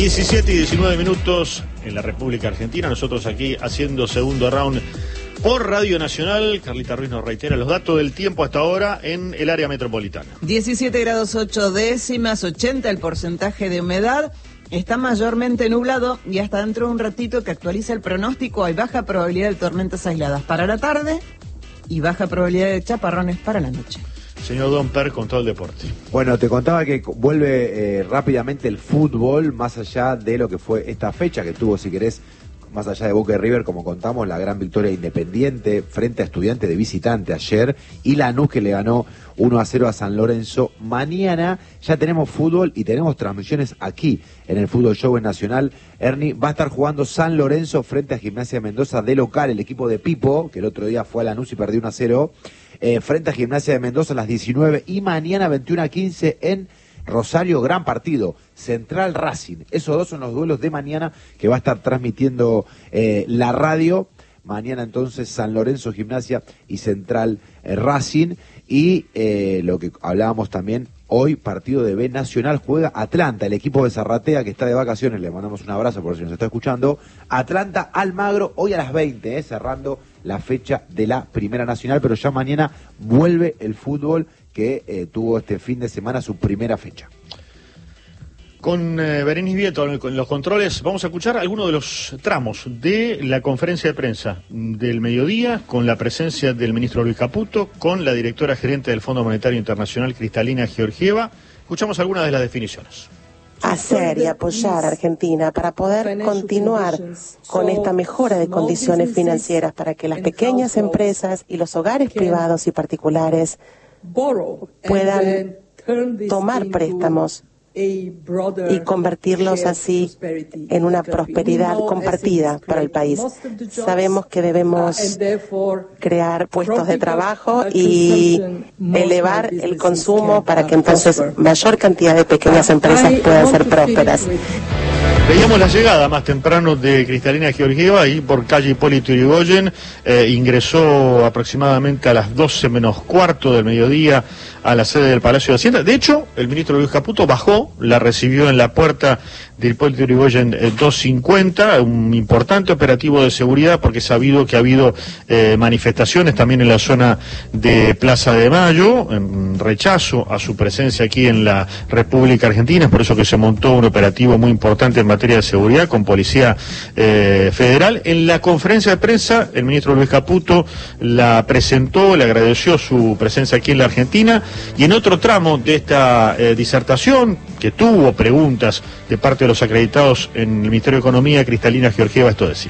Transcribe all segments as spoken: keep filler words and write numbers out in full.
diecisiete y diecinueve minutos en la República Argentina. Nosotros aquí haciendo segundo round por Radio Nacional. Carlita Ruiz nos reitera los datos del tiempo hasta ahora en el área metropolitana. diecisiete grados ocho décimas, ochenta el porcentaje de humedad. Está mayormente nublado y hasta dentro de un ratito que actualiza el pronóstico hay baja probabilidad de tormentas aisladas para la tarde y baja probabilidad de chaparrones para la noche. Señor Don Per, con todo el deporte. Bueno, te contaba que vuelve eh, rápidamente el fútbol, más allá de lo que fue esta fecha que tuvo, si querés, más allá de Boca y River, como contamos, la gran victoria Independiente frente a Estudiantes de visitante ayer, y Lanús que le ganó uno a cero a San Lorenzo. Mañana ya tenemos fútbol y tenemos transmisiones aquí en el Fútbol Show en Nacional. Ernie, va a estar jugando San Lorenzo frente a Gimnasia de Mendoza de local, el equipo de Pipo, que el otro día fue a Lanús y perdió uno a cero, eh, frente a Gimnasia de Mendoza a las diecinueve, y mañana veintiuno a quince en Rosario, gran partido, Central Racing. Esos dos son los duelos de mañana que va a estar transmitiendo eh, la radio. Mañana entonces San Lorenzo Gimnasia y Central eh, Racing. Y eh, lo que hablábamos también, hoy partido de B Nacional, juega Atlanta, el equipo de Zarratea que está de vacaciones, le mandamos un abrazo por si nos está escuchando. Atlanta Almagro, hoy a las veinte, eh, cerrando la fecha de la Primera Nacional, pero ya mañana vuelve el fútbol que eh, tuvo este fin de semana su primera fecha. Con eh, Berenice Vieto en los controles, vamos a escuchar algunos de los tramos de la conferencia de prensa del mediodía, con la presencia del ministro Luis Caputo, con la directora gerente del Fondo Monetario Internacional, Cristalina Georgieva. Escuchamos algunas de las definiciones. Hacer y apoyar a Argentina para poder continuar con esta mejora de condiciones financieras para que las pequeñas empresas y los hogares privados y particulares puedan tomar préstamos y convertirlos así en una prosperidad compartida para el país. Sabemos que debemos crear puestos de trabajo y elevar el consumo para que entonces mayor cantidad de pequeñas empresas puedan ser prósperas. Veíamos la llegada más temprano de Cristalina Georgieva ahí por calle Hipólito Yrigoyen. Eh, ingresó aproximadamente a las doce menos cuarto del mediodía a la sede del Palacio de Hacienda. De hecho, el ministro Luis Caputo bajó, la recibió en la puerta de Hipólito Yrigoyen eh, doscientos cincuenta, un importante operativo de seguridad porque es sabido que ha habido eh, manifestaciones también en la zona de Plaza de Mayo, en rechazo a su presencia aquí en la República Argentina. Es por eso que se montó un operativo muy importante en materia de seguridad con Policía eh, Federal. En la conferencia de prensa, el ministro Luis Caputo la presentó, le agradeció su presencia aquí en la Argentina, y en otro tramo de esta eh, disertación, que tuvo preguntas de parte de los acreditados en el Ministerio de Economía, Cristalina Georgieva esto decía.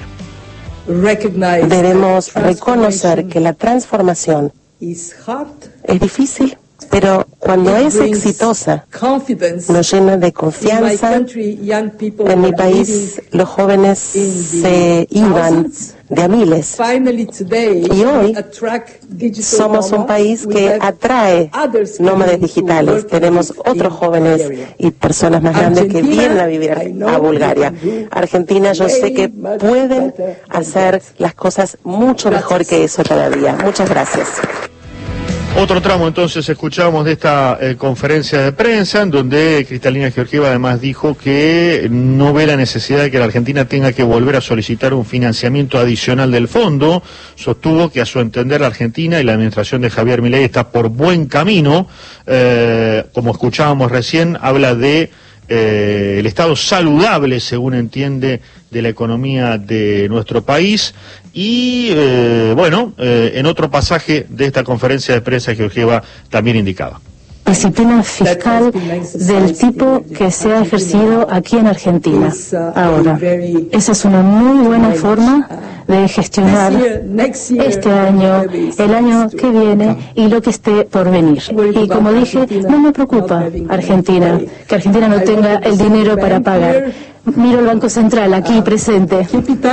Debemos reconocer que la transformación es difícil, pero cuando es exitosa, nos llena de confianza. En mi país, los jóvenes se iban de a miles. Y hoy somos un país que atrae nómades digitales. Tenemos otros jóvenes y personas más grandes que vienen a vivir a Bulgaria. Argentina, yo sé que pueden hacer las cosas mucho mejor que eso todavía. Muchas gracias. Otro tramo entonces escuchamos de esta eh, conferencia de prensa en donde Cristalina Georgieva además dijo que no ve la necesidad de que la Argentina tenga que volver a solicitar un financiamiento adicional del fondo. Sostuvo que a su entender la Argentina y la administración de Javier Milei está por buen camino. Eh, como escuchábamos recién, habla de eh, el estado saludable, según entiende, de la economía de nuestro país. Y, eh, bueno, eh, en otro pasaje de esta conferencia de prensa, Georgieva también indicaba. Disciplina fiscal del tipo que se ha ejercido aquí en Argentina ahora. Esa es una muy buena forma de gestionar este año, el año que viene y lo que esté por venir. Y como dije, no me preocupa Argentina, que Argentina no tenga el dinero para pagar. Miro el Banco Central aquí presente.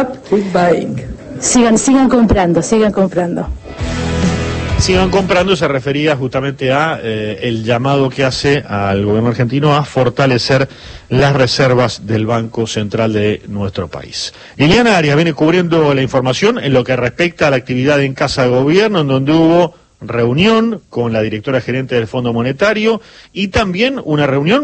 Sigan, sigan comprando, sigan comprando. Sigan comprando se refería justamente a eh, el llamado que hace al gobierno argentino a fortalecer las reservas del Banco Central de nuestro país. Liliana Arias viene cubriendo la información en lo que respecta a la actividad en Casa de Gobierno, en donde hubo reunión con la directora gerente del Fondo Monetario y también una reunión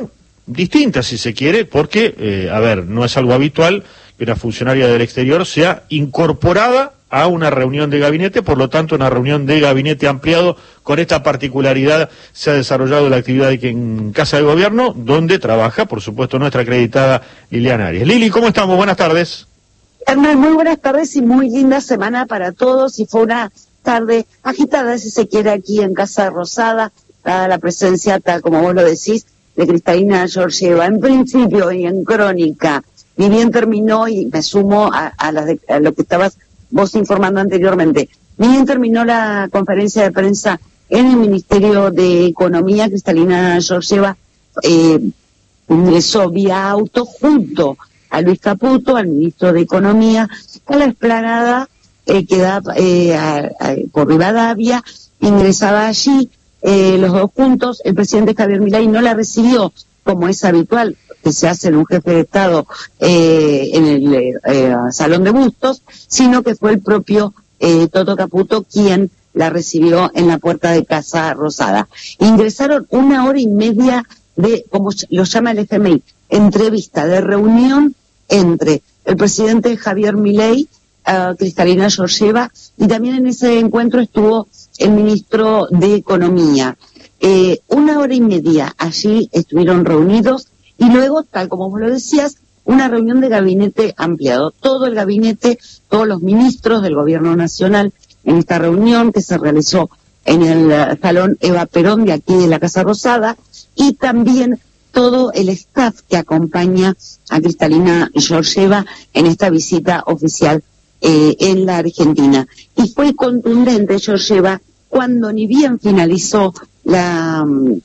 distinta, si se quiere, porque, eh, a ver, no es algo habitual que una funcionaria del exterior sea incorporada a una reunión de gabinete, por lo tanto una reunión de gabinete ampliado. Con esta particularidad se ha desarrollado la actividad aquí en Casa de Gobierno, donde trabaja, por supuesto, nuestra acreditada Liliana Arias. Lili, ¿cómo estamos? Buenas tardes. Hernán, muy buenas tardes y muy linda semana para todos, y fue una tarde agitada, si se quiere, aquí en Casa Rosada, dada la presencia, tal como vos lo decís, de Cristalina Georgieva. En principio y en crónica, ni bien terminó, y me sumo a, a, la de, a lo que estabas vos informando anteriormente, ni bien terminó la conferencia de prensa en el Ministerio de Economía, Cristalina Georgieva eh, ingresó vía auto junto a Luis Caputo, al ministro de Economía, a la explanada eh, que da eh, a, a, por Rivadavia. Ingresaba allí eh, los dos juntos. El presidente Javier Milei no la recibió, como es habitual que se hace en un jefe de Estado eh, en el eh, Salón de Bustos, sino que fue el propio eh, Toto Caputo quien la recibió en la puerta de Casa Rosada. Ingresaron una hora y media de, como lo llama el F M I, entrevista, de reunión entre el presidente Javier Milei, uh, Cristalina Georgieva, y también en ese encuentro estuvo el ministro de Economía. Eh, una hora y media allí estuvieron reunidos, y luego, tal como vos lo decías, una reunión de gabinete ampliado. Todo el gabinete, todos los ministros del Gobierno Nacional en esta reunión que se realizó en el uh, Salón Eva Perón de aquí de la Casa Rosada, y también todo el staff que acompaña a Cristalina Georgieva en esta visita oficial eh, en la Argentina. Y fue contundente Georgieva cuando, ni bien finalizó la,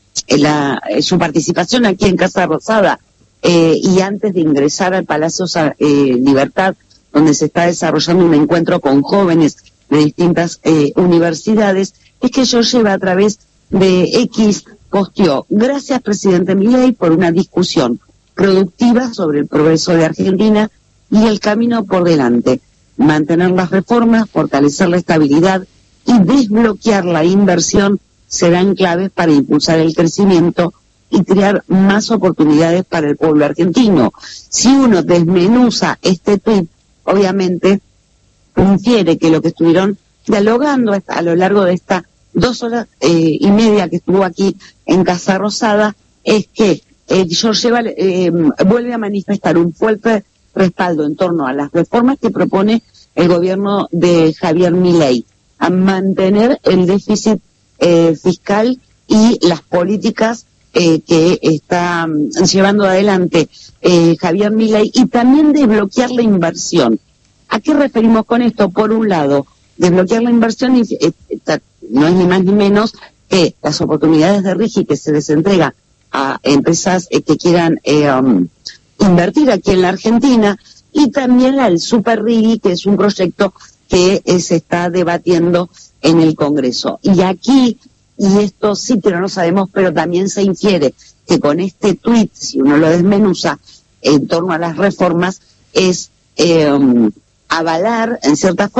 la su participación aquí en Casa Rosada eh, y antes de ingresar al Palacio eh, Libertad, donde se está desarrollando un encuentro con jóvenes de distintas eh, universidades, es que Georgieva, a través de X, posteó: gracias, presidente Milei, por una discusión productiva sobre el progreso de Argentina y el camino por delante. Mantener las reformas, fortalecer la estabilidad y desbloquear la inversión serán claves para impulsar el crecimiento y crear más oportunidades para el pueblo argentino. Si uno desmenuza este tuit, obviamente infiere que lo que estuvieron dialogando a lo largo de esta dos horas eh, y media que estuvo aquí en Casa Rosada es que eh, Georgieva eh, vuelve a manifestar un fuerte respaldo en torno a las reformas que propone el gobierno de Javier Milei, a mantener el déficit eh, fiscal y las políticas eh, que está um, llevando adelante eh, Javier Milei, y también desbloquear la inversión. ¿A qué referimos con esto? Por un lado, desbloquear la inversión y, eh, no es ni más ni menos que las oportunidades de RIGI que se les entrega a empresas eh, que quieran eh, um, invertir aquí en la Argentina, y también al Super RIGI, que es un proyecto que eh, se está debatiendo en el Congreso. Y aquí, y esto sí que no lo sabemos, pero también se infiere que con este tuit, si uno lo desmenuza en torno a las reformas, es eh, um, avalar, en cierta forma,